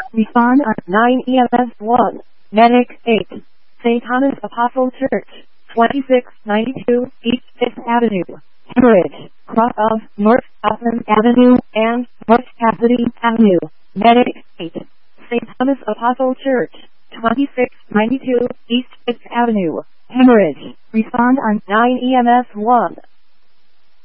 Respond on 9 EMS 1. Medic 8. St. Thomas Apostle Church, 2692 East 5th Avenue, Hemorrhage, cross of North Southern Avenue and North Cassidy Avenue. Medic 8. St. Thomas Apostle Church, 2692 East 5th Avenue, Hemorrhage. Respond on 9 EMS 1.